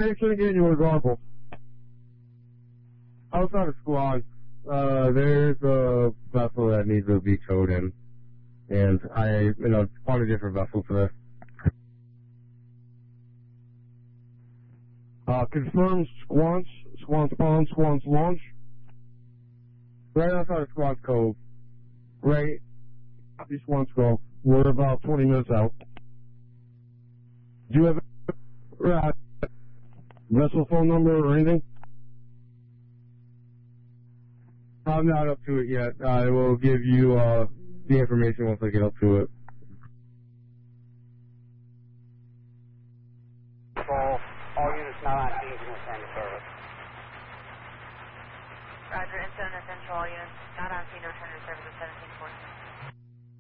Station again, you were garbled. Outside of squad, there's a vessel that needs to be towed in. And on a different vessel today. Confirms Squance spawn, Squance launch. Right outside of Squance Cove. Right, Squance Cove. We're about 20 minutes out. Do you have a vessel phone number or anything? I'm not up to it yet. I will give you the information once I get up to it. All units not on scene to return to service. Roger, and 7 Central, all units not on scene to return to service at 1714.